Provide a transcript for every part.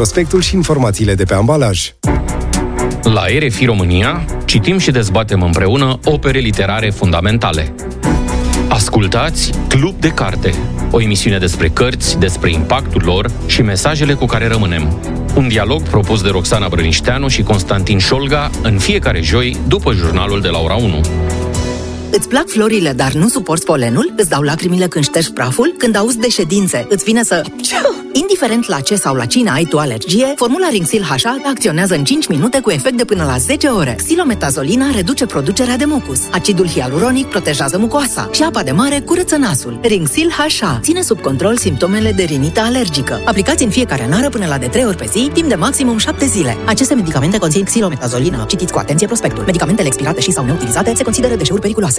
prospectul și informațiile de pe ambalaj. La RFI România citim și dezbatem împreună opere literare fundamentale. Ascultați Club de Carte, o emisiune despre cărți, despre impactul lor și mesajele cu care rămânem. Un dialog propus de Roxana Brănișteanu și Constantin Șolga în fiecare joi după jurnalul de la ora 1. Îți plac florile, dar nu suporți polenul? Îți dau lacrimile când ștergi praful? Când auzi de ședințe, îți vine să... Indiferent la ce sau la cine ai tu alergie, formula Rinxil HA acționează în 5 minute cu efect de până la 10 ore. Xilometazoline reduce producerea de mucus. Acidul hialuronic protejează mucoasa și apa de mare curăță nasul. Rinxil HA ține sub control simptomele de rinită alergică. Aplicați în fiecare nară până la de 3 ori pe zi, timp de maximum 7 zile. Aceste medicamente conțin xilometazolină. Citiți cu atenție prospectul. Medicamentele expirate și sau neutilizate se consideră deșeuri periculoase.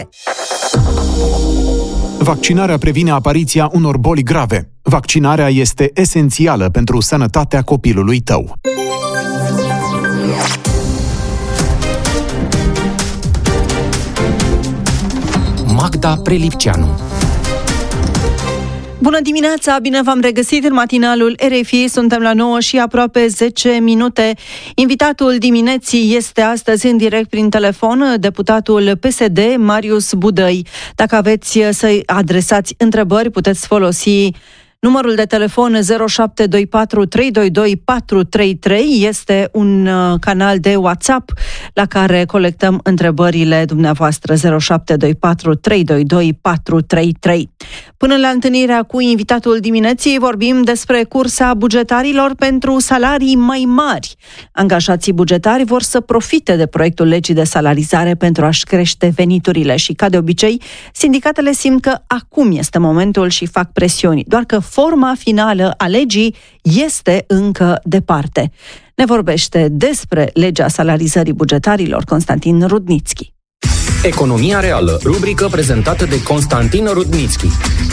Vaccinarea previne apariția unor boli grave. Vaccinarea este esențială pentru sănătatea copilului tău. Magda Prelipceanu. Bună dimineața, bine v-am regăsit în matinalul RFI, suntem la 9 și aproape 10 minute. Invitatul dimineții este astăzi în direct prin telefon deputatul PSD, Marius Budăi. Dacă aveți să-i adresați întrebări, puteți folosi numărul de telefon 0724 322 433, este un canal de WhatsApp la care colectăm întrebările dumneavoastră 0724 322 433. Până la întâlnirea cu invitatul dimineții vorbim despre cursa bugetarilor pentru salarii mai mari. Angajații bugetari vor să profite de proiectul legii de salarizare pentru a-și crește veniturile și, ca de obicei, sindicatele simt că acum este momentul și fac presiuni, doar că forma finală a legii este încă departe. Ne vorbește despre legea salarizării bugetarilor Constantin Rudnițchi. Economia reală, rubrică prezentată de Constantin Rudnițchi.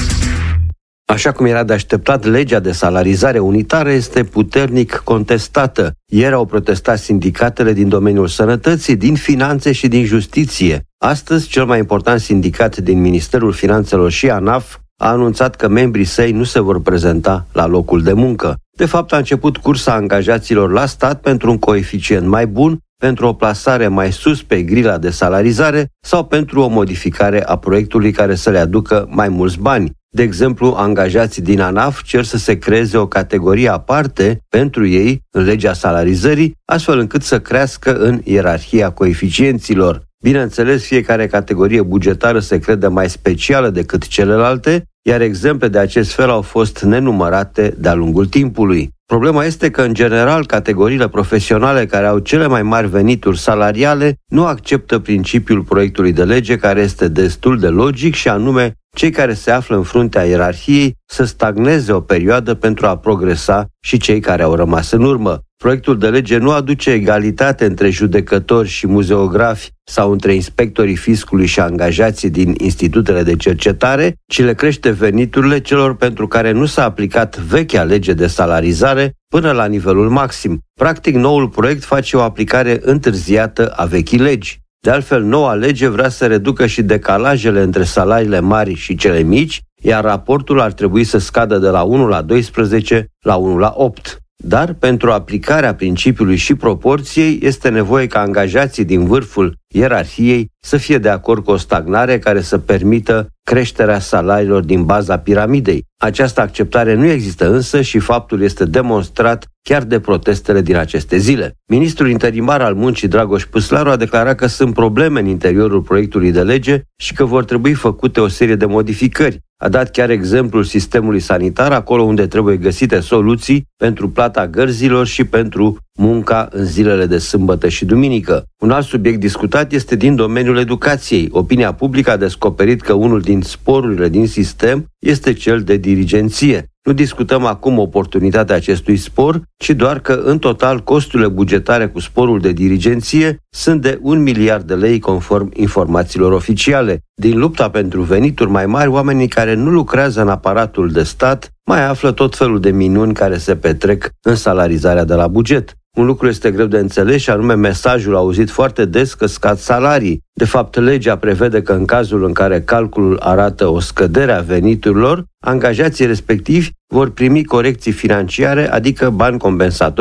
Așa cum era de așteptat, legea de salarizare unitară este puternic contestată. Ieri au protestat sindicatele din domeniul sănătății, din finanțe și din justiție. Astăzi, cel mai important sindicat din Ministerul Finanțelor și ANAF a anunțat că membrii săi nu se vor prezenta la locul de muncă. De fapt, a început cursa angajaților la stat pentru un coeficient mai bun, pentru o plasare mai sus pe grila de salarizare sau pentru o modificare a proiectului care să le aducă mai mulți bani. De exemplu, angajații din ANAF cer să se creeze o categorie aparte pentru ei în legea salarizării, astfel încât să crească în ierarhia coeficienților. Bineînțeles, fiecare categorie bugetară se crede mai specială decât celelalte, iar exemple de acest fel au fost nenumărate de-a lungul timpului. Problema este că, în general, categoriile profesionale care au cele mai mari venituri salariale nu acceptă principiul proiectului de lege, care este destul de logic, și anume cei care se află în fruntea ierarhiei să stagneze o perioadă pentru a progresa și cei care au rămas în urmă. Proiectul de lege nu aduce egalitate între judecători și muzeografi sau între inspectorii fiscului și angajații din institutele de cercetare, ci le crește veniturile celor pentru care nu s-a aplicat vechea lege de salarizare până la nivelul maxim. Practic, noul proiect face o aplicare întârziată a vechii legi. De altfel, noua lege vrea să reducă și decalajele între salariile mari și cele mici, iar raportul ar trebui să scadă de la 1 la 12 la 1 la 8. Dar pentru aplicarea principiului și proporției este nevoie ca angajații din vârful ierarhiei să fie de acord cu o stagnare care să permită creșterea salariilor din baza piramidei. Această acceptare nu există însă și faptul este demonstrat chiar de protestele din aceste zile. Ministrul interimar al muncii, Dragoș Păslaru, a declarat că sunt probleme în interiorul proiectului de lege și că vor trebui făcute o serie de modificări. A dat chiar exemplul sistemului sanitar, acolo unde trebuie găsite soluții pentru plata gărzilor și pentru munca în zilele de sâmbătă și duminică. Un alt subiect discutat este din domeniul educației. Opinia publică a descoperit că unul din sporurile din sistem este cel de dirigenție. Nu discutăm acum oportunitatea acestui spor, ci doar că, în total, costurile bugetare cu sporul de dirigenție sunt de 1 miliard de lei conform informațiilor oficiale. Din lupta pentru venituri mai mari, oamenii care nu lucrează în aparatul de stat mai află tot felul de minuni care se petrec în salarizarea de la buget. Un lucru este greu de înțeles și anume mesajul auzit foarte des că scad salarii. De fapt, legea prevede că în cazul în care calculul arată o scădere a veniturilor, angajații respectivi vor primi corecții financiare, adică bani compensatori